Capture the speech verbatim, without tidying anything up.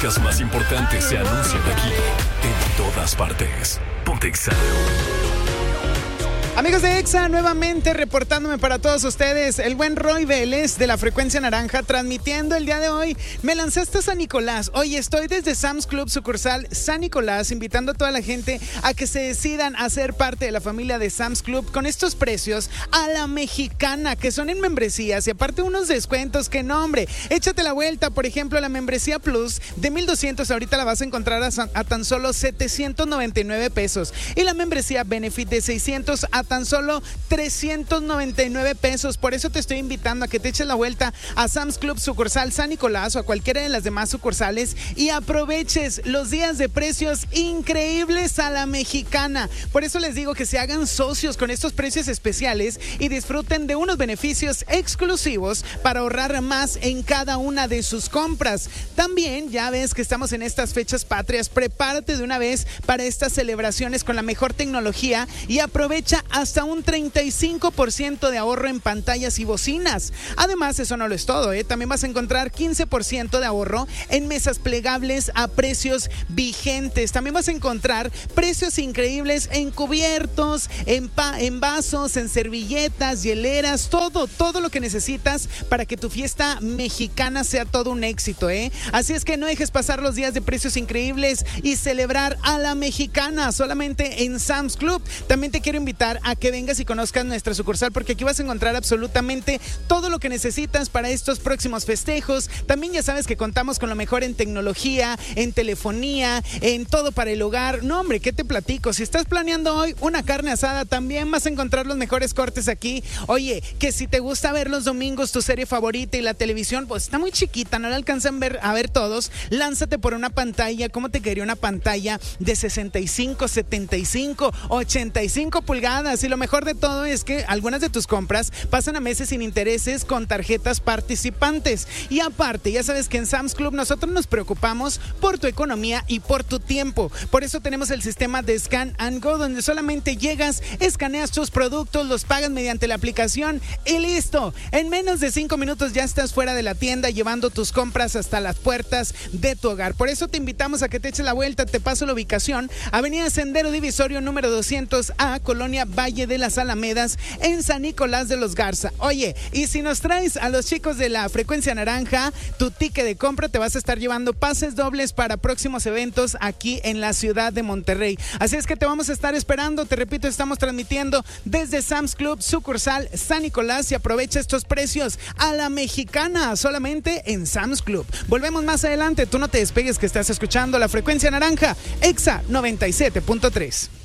podcast más importantes se anuncian aquí, en todas partes. Ponte Exa. Amigos de Exa, nuevamente reportándome para todos ustedes, el buen Roy Vélez de la Frecuencia Naranja, transmitiendo el día de hoy. Me lancé hasta San Nicolás. Hoy estoy desde Sam's Club, sucursal San Nicolás, invitando a toda la gente a que se decidan a ser parte de la familia de Sam's Club con estos precios a la mexicana, que son en membresías y aparte unos descuentos que no, hombre, échate la vuelta. Por ejemplo, la membresía Plus de mil doscientos ahorita la vas a encontrar a, a tan solo setecientos noventa y nueve pesos, y la membresía Benefit de seiscientos a tan solo trescientos noventa y nueve pesos. Por eso te estoy invitando a que te eches la vuelta a Sam's Club sucursal San Nicolás o a cualquiera de las demás sucursales y aproveches los días de precios increíbles a la mexicana. Por eso les digo que se hagan socios con estos precios especiales y disfruten de unos beneficios exclusivos para ahorrar más en cada una de sus compras. También ya ves que estamos en estas fechas patrias. Prepárate de una vez para estas celebraciones con la mejor tecnología y aprovecha hasta un treinta y cinco por ciento de ahorro en pantallas y bocinas. Además, eso no lo es todo, ¿eh? También vas a encontrar quince por ciento de ahorro en mesas plegables a precios vigentes. También vas a encontrar precios increíbles en cubiertos, en, pa- en vasos, en servilletas, hieleras, todo, todo lo que necesitas para que tu fiesta mexicana sea todo un éxito, ¿eh? Así es que no dejes pasar los días de precios increíbles y celebrar a la mexicana solamente en Sam's Club. También te quiero invitar a que vengas y conozcas nuestra sucursal, porque aquí vas a encontrar absolutamente todo lo que necesitas para estos próximos festejos. También ya sabes que contamos con lo mejor en tecnología, en telefonía, en todo para el hogar. No, hombre, ¿qué te platico? Si estás planeando hoy una carne asada, también vas a encontrar los mejores cortes aquí. Oye, que si te gusta ver los domingos tu serie favorita y la televisión, pues está muy chiquita, no la alcanzan ver, a ver todos, lánzate por una pantalla. ¿Cómo te quedaría una pantalla de sesenta y cinco, setenta y cinco, ochenta y cinco pulgadas? Y lo mejor de todo es que algunas de tus compras pasan a meses sin intereses con tarjetas participantes. Y aparte, ya sabes que en Sam's Club nosotros nos preocupamos por tu economía y por tu tiempo. Por eso tenemos el sistema de Scan and Go, donde solamente llegas, escaneas tus productos, los pagas mediante la aplicación y listo. En menos de cinco minutos ya estás fuera de la tienda llevando tus compras hasta las puertas de tu hogar. Por eso te invitamos a que te eches la vuelta. Te paso la ubicación: Avenida Sendero Divisorio número doscientos A, Colonia Valle de las Alamedas, en San Nicolás de los Garza. Oye, y si nos traes a los chicos de la Frecuencia Naranja tu ticket de compra, te vas a estar llevando pases dobles para próximos eventos aquí en la ciudad de Monterrey. Así es que te vamos a estar esperando. Te repito, estamos transmitiendo desde Sam's Club sucursal San Nicolás y aprovecha estos precios a la mexicana solamente en Sam's Club. Volvemos más adelante. Tú no te despegues, que estás escuchando la Frecuencia Naranja, Exa noventa y siete punto tres.